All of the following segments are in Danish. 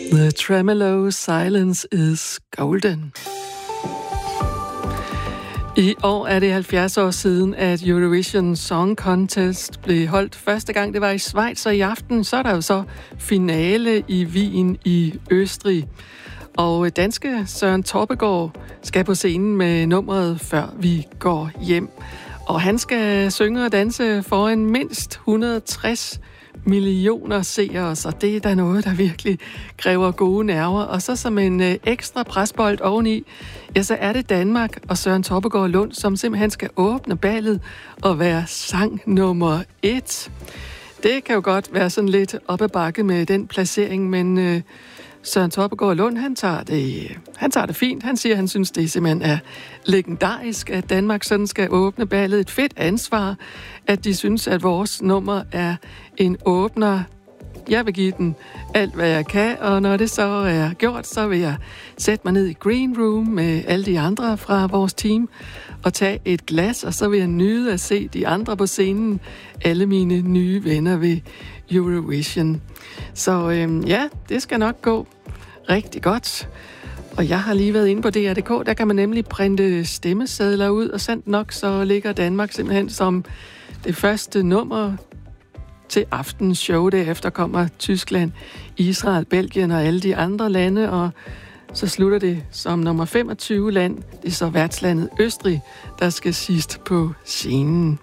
The tremolo silence is golden. I år er det 70 år siden, at Eurovision Song Contest blev holdt første gang. Det var i Schweiz, og i aften så er der jo så finale i Wien i Østrig. Og danske Søren Torpegaard skal på scenen med nummeret Før vi går hjem. Og han skal synge og danse foran mindst 160 millioner seere, så det er da noget, der virkelig kræver gode nerver. Og så som en ekstra presbold oveni, ja, så er det Danmark og Søren Torpegaard Lund, som simpelthen skal åbne ballet og være sang nummer 1. Det kan jo godt være sådan lidt op ad bakke med den placering, men Søren Torpegaard Lund, han tager det fint. Han siger, han synes, det simpelthen er legendarisk, at Danmark sådan skal åbne ballet. Et fedt ansvar, at de synes, at vores nummer er en åbner. Jeg vil give den alt, hvad jeg kan, og når det så er gjort, så vil jeg sætte mig ned i green room med alle de andre fra vores team og tage et glas, og så vil jeg nyde at se de andre på scenen, alle mine nye venner ved Eurovision. Så ja, det skal nok gå rigtig godt. Og jeg har lige været inde på DR.dk, der kan man nemlig printe stemmesedler ud, og sandt nok så ligger Danmark simpelthen som det første nummer til aftens show. Derefter kommer Tyskland, Israel, Belgien og alle de andre lande, og så slutter det som nummer 25 land. Det er så værtslandet Østrig, der skal sidst på scenen.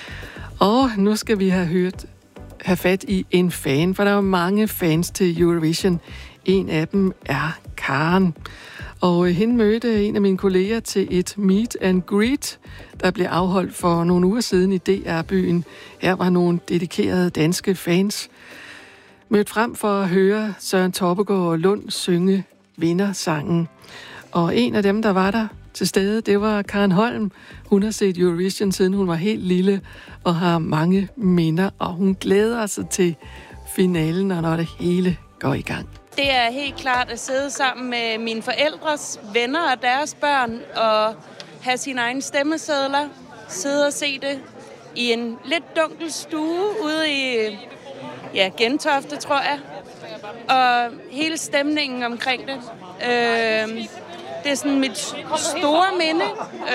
Og nu skal vi have fat i en fan, for der er mange fans til Eurovision. En af dem er Karen. Og hende mødte en af mine kolleger til et meet and greet, der blev afholdt for nogle uger siden i DR-byen. Her var nogle dedikerede danske fans mødt frem for at høre Søren Torpegaard Lund synge vindersangen. Og en af dem, der var der til stede, det var Karen Holm. Hun har set Eurovision, siden hun var helt lille, og har mange minder, og hun glæder sig til finalen, og når det hele går i gang. Det er helt klart at sidde sammen med mine forældres venner og deres børn, og have sine egne stemmesedler, sidde og se det i en lidt dunkel stue ude i Gentofte, tror jeg. Og hele stemningen omkring det. Det er sådan mit store minde.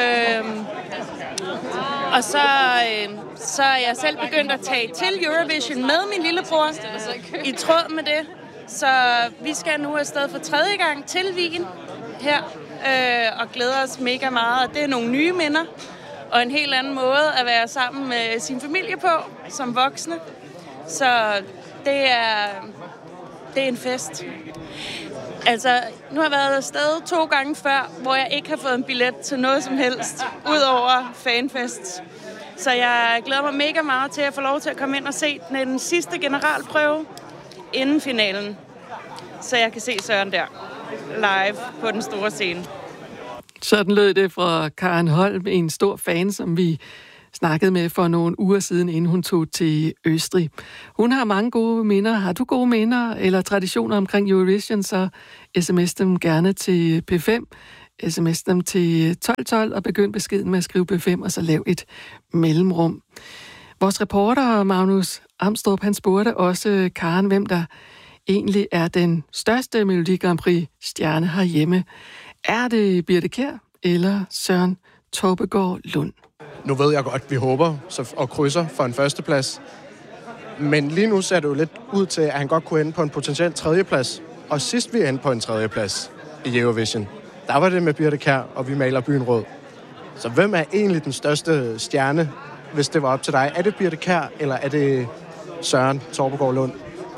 Og så er jeg selv begyndt at tage til Eurovision med min lillebror i tråd med det. Så vi skal nu afsted for 3. gang til Wien her og glæder os mega meget. Det er nogle nye minder og en helt anden måde at være sammen med sin familie på som voksne. Så det er en fest. Altså, nu har jeg været afsted 2 gange før, hvor jeg ikke har fået en billet til noget som helst, udover fanfest. Så jeg glæder mig mega meget til at få lov til at komme ind og se den sidste generalprøve inden finalen. Så jeg kan se Søren der live på den store scene. Sådan lød det fra Karen Holm, en stor fan, som vi snakkede med for nogle uger siden, inden hun tog til Østrig. Hun har mange gode minder. Har du gode minder eller traditioner omkring Eurovision, så sms dem gerne til P5. Sms dem til 1212 og begynd beskeden med at skrive P5, og så lav et mellemrum. Vores reporter Magnus Amstrup, han spurgte også Karen, hvem der egentlig er den største Melodi Grand Prix-stjerne herhjemme. Er det Birthe Kjær eller Søren Torpegaard Lund? Nu ved jeg godt, vi håber og krydser for en førsteplads. Men lige nu ser det jo lidt ud til, at han godt kunne ende på en potentiel 3. plads. Og sidst vi endte på en 3. plads i Eurovision, der var det med Birthe Kjær, og vi maler byen rød. Så hvem er egentlig den største stjerne, hvis det var op til dig? Er det Birthe Kjær, eller er det Søren Torpegaard Lund?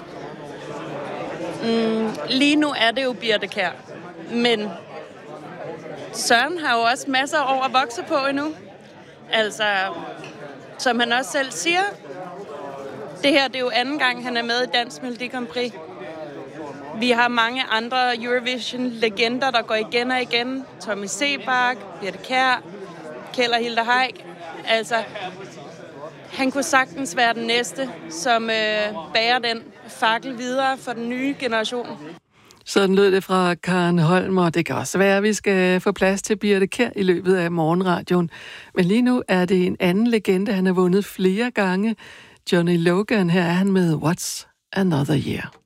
Lige nu er det jo Birthe Kjær. Men Søren har jo også masser af år at vokse på endnu. Altså, som han også selv siger, det her det er jo 2. gang, han er med i Dansk Melodi Grand Prix. Vi har mange andre Eurovision-legender, der går igen og igen. Tommy Sebak, Birthe Kjær, Kjeld og Hilda Haik. Altså, han kunne sagtens være den næste, som bærer den fakkel videre for den nye generation. Sådan lød det fra Karen Holm, og det kan også være, at vi skal få plads til Birthe Kjær i løbet af morgenradioen. Men lige nu er det en anden legende, han har vundet flere gange. Johnny Logan, her er han med What's Another Year.